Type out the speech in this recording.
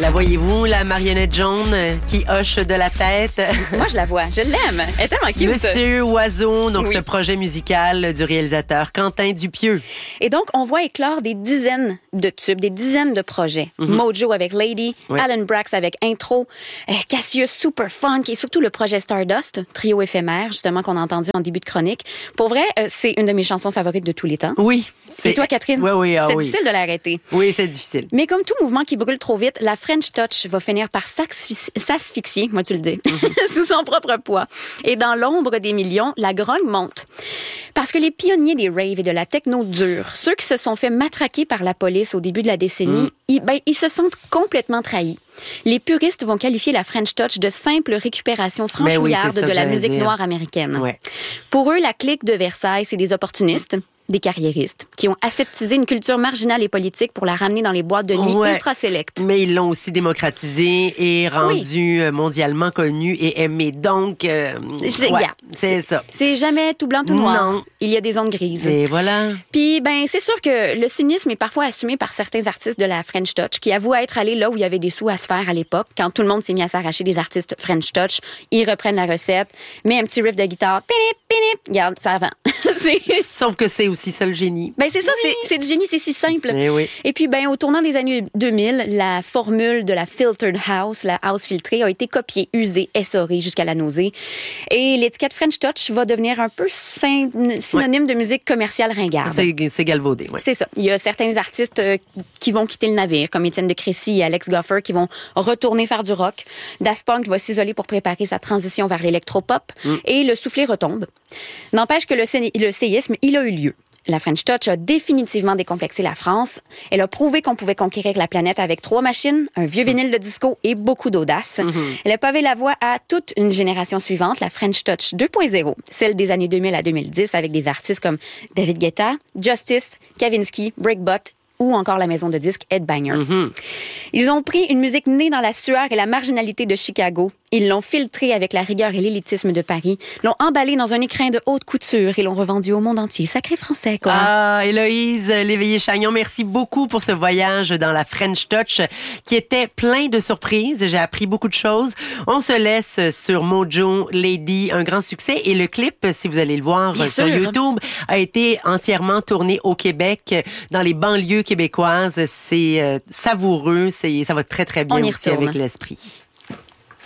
La voyez-vous, la marionnette jaune qui hoche de la tête? Moi, je la vois. Je l'aime. Elle est tellement cute. Monsieur Oiseau, donc Oui. ce projet musical du réalisateur Quentin Dupieux. Et donc, on voit éclore des dizaines de tubes, des dizaines de projets. Mojo avec Lady, Ouais. Alan Brax avec Intro, Cassius Super Funk et surtout le projet Stardust, trio éphémère, justement, qu'on a entendu en début de chronique. Pour vrai, c'est une de mes chansons favorites de tous les temps. Oui. Et toi, Catherine? Oui, C'était oui. difficile de l'arrêter. Oui, c'est difficile. Mais comme tout mouvement qui brûle trop vite, la French Touch va finir par s'asphyxier, moi tu le dis, sous son propre poids. Et dans l'ombre des millions, la grogne monte. Parce que les pionniers des raves et de la techno dure, ceux qui se sont fait matraquer par la police au début de la décennie, ils se sentent complètement trahis. Les puristes vont qualifier la French Touch de simple récupération franchouillarde c'est ça de que la j'allais musique dire. noire américaine. Ouais. Pour eux, la clique de Versailles, c'est des opportunistes, des carriéristes, qui ont aseptisé une culture marginale et politique pour la ramener dans les boîtes de nuit Ouais. ultra sélectes. Mais ils l'ont aussi démocratisé et rendu mondialement connu et aimé. Donc, c'est ça. C'est jamais tout blanc, tout noir. Non. Il y a des zones grises. Et voilà. Puis, c'est sûr que le cynisme est parfois assumé par certains artistes de la French Touch qui avouent être allés là où il y avait des sous à se faire à l'époque. Quand tout le monde s'est mis à s'arracher des artistes French Touch, ils reprennent la recette, met un petit riff de guitare, pinip, pinip, regarde, ça avant. Sauf que c'est aussi ça le génie. C'est ça, c'est du génie, c'est si simple. Eh oui. Et puis, au tournant des années 2000, la formule de la filtered house, la house filtrée, a été copiée, usée, essorée jusqu'à la nausée. Et l'étiquette French Touch va devenir un peu synonyme de musique commerciale ringarde. C'est galvaudé, oui. C'est ça. Il y a certains artistes qui vont quitter le navire, comme Étienne de Crécy et Alex Goffer, qui vont retourner faire du rock. Daft Punk va s'isoler pour préparer sa transition vers l'électropop. Et le soufflet retombe. N'empêche que le séisme, il a eu lieu. La French Touch a définitivement décomplexé la France. Elle a prouvé qu'on pouvait conquérir la planète avec 3 machines, un vieux vinyle de disco et beaucoup d'audace. Elle a pavé la voie à toute une génération suivante, la French Touch 2.0, celle des années 2000 à 2010, avec des artistes comme David Guetta, Justice, Kavinsky, Breakbot ou encore la maison de disques Headbanger. Ils ont pris une musique née dans la sueur et la marginalité de Chicago. Ils l'ont filtrée avec la rigueur et l'élitisme de Paris, l'ont emballée dans un écrin de haute couture et l'ont revendue au monde entier. Sacré français, quoi. Ah, Héloïse Léveillé-Chagnon, merci beaucoup pour ce voyage dans la French Touch qui était plein de surprises. J'ai appris beaucoup de choses. On se laisse sur Mojo, Lady, un grand succès. Et le clip, si vous allez le voir Bien sur sûr. YouTube, a été entièrement tourné au Québec, dans les banlieues québécoises. C'est savoureux. Ça va très, très bien On y aussi retourne. avec l'esprit.